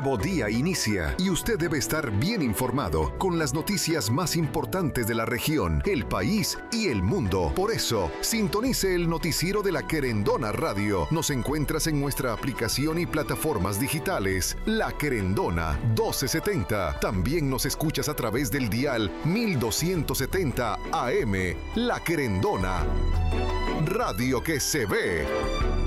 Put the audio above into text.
nuevo día inicia y usted debe estar bien informado con las noticias más importantes de la región, el país y el mundo. Por eso, sintonice el noticiero de La Querendona Radio. Nos encuentras en nuestra aplicación y plataformas digitales. La Querendona 1270. También nos escuchas a través del dial 1270 AM. La Querendona. Radio que se ve.